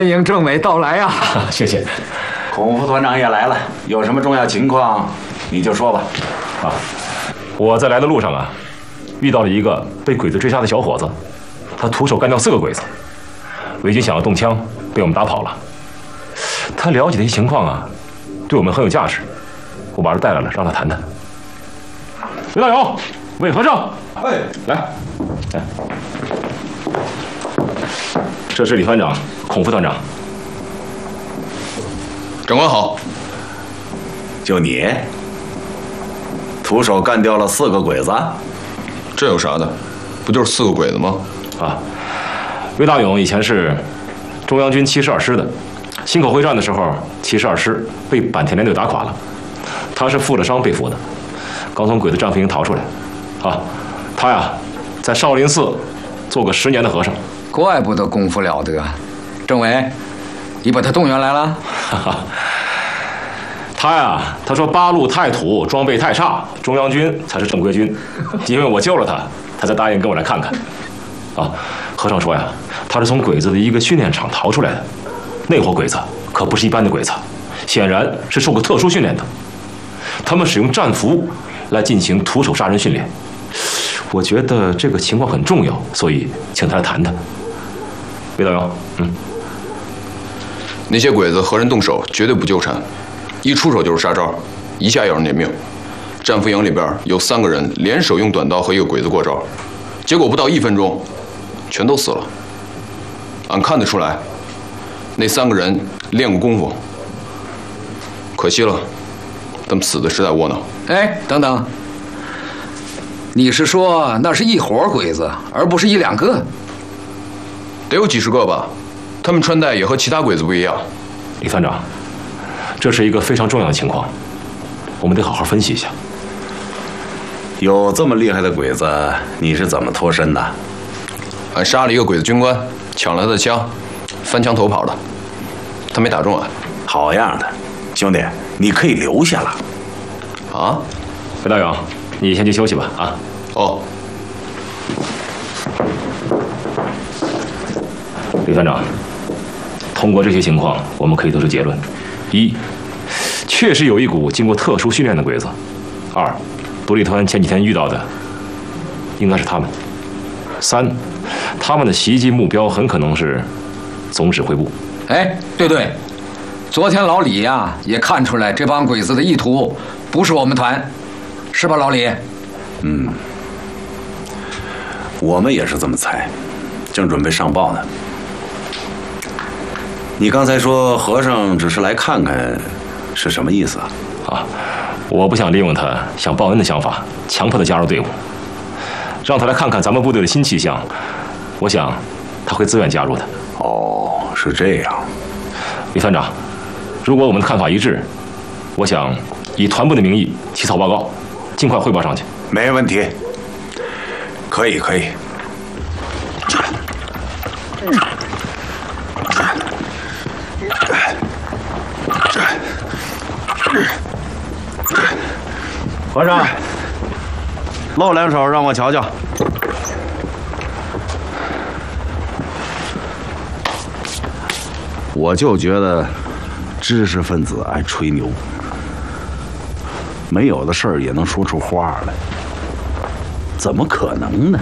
欢迎政委到来呀！ 谢谢。 孔副团长也来了，有什么重要情况你就说吧。 啊，我在来的路上啊，遇到了一个被鬼子追杀的小伙子，他徒手干掉4个鬼子，伪军想要动枪，被我们打跑了。他了解的一些情况啊，对我们很有价值，我把他带来了，让他谈谈。魏大勇，魏和尚， 哎， 来，这是李团长，孔副团长。 长官好。 就你，徒手干掉了4个鬼子， 这有啥的？不就是4个鬼子吗？ 啊，魏大勇以前是中央军72师的，忻口会战的时候，72师被坂田联队打垮了，他是负了伤被俘的，刚从鬼子战俘营逃出来。啊，他呀，在少林寺做个10年的和尚。 怪不得功夫了得。政委，你把他动员来了？ 哈哈。他呀，他说八路太土，装备太差，中央军才是正规军。因为我救了他，他才答应跟我来看看。啊，和尚说呀，他是从鬼子的一个训练场逃出来的，那伙鬼子可不是一般的鬼子，显然是受过特殊训练的。他们使用战俘来进行徒手杀人训练。我觉得这个情况很重要，所以请他来谈谈。魏大勇， 那些鬼子和人动手绝对不纠缠，一出手就是杀招，一下要人撵命。战俘营里边有3个人联手用短刀和一个鬼子过招，结果不到1分钟，全都死了。俺看得出来，那3个人练过功夫，可惜了，他们死的实在窝囊。 哎，等等，你是说那是一伙鬼子，而不是1、2个？ 得有几十个吧，他们穿戴也和其他鬼子不一样。 李团长，这是一个非常重要的情况，我们得好好分析一下。 有这么厉害的鬼子，你是怎么脱身的？ 俺杀了一个鬼子军官，抢了他的枪，翻墙头跑的，他没打中俺。 好样的，兄弟，你可以留下了。 啊？ 魏大勇，你先去休息吧。啊。 哦。 李团长，通过这些情况，我们可以得出结论：一，确实有一股经过特殊训练的鬼子；二，独立团前几天遇到的应该是他们；三，他们的袭击目标很可能是总指挥部。 哎，对，昨天老李呀也看出来这帮鬼子的意图不是我们团，是吧，老李？ 我们也是这么猜，正准备上报呢。你刚才说和尚只是来看看，是什么意思啊？ 啊，我不想利用他想报恩的想法，强迫他加入队伍，让他来看看咱们部队的新气象。我想他会自愿加入的。 哦，是这样。 李团长，如果我们的看法一致，我想以团部的名义起草报告，尽快汇报上去。 没问题，可以。和尚，露2手让我瞧瞧。我就觉得知识分子爱吹牛，没有的事儿也能说出话来，怎么可能呢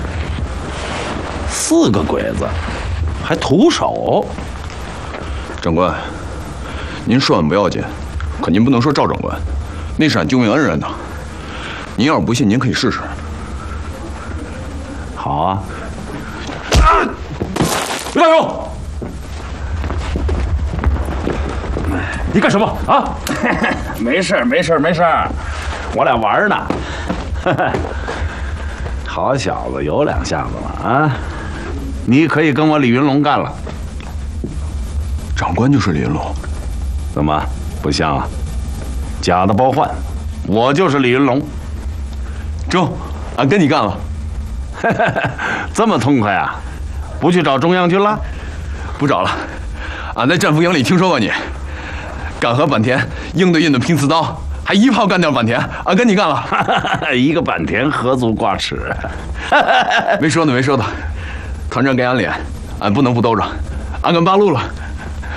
？4个鬼子还徒手？ 长官，您说俺不要紧，可您不能说赵长官，那是俺救命恩人呐。您要是不信，您可以试试。 好啊。 魏大勇，你干什么啊？ 没事，我俩玩呢。好小子，有2下子了啊！你可以跟我李云龙干了。 长官就是李云龙， 怎么不像啊？假的包换，我就是李云龙。 中，俺跟你干了。 这么痛快啊？不去找中央军了？ 不找了，俺在战俘营里听说过你，敢和坂田硬对硬的拼刺刀，还一炮干掉坂田，俺跟你干了。 一个坂田何足挂齿？ 没说呢，团长给俺脸，俺不能不兜着，俺跟八路了。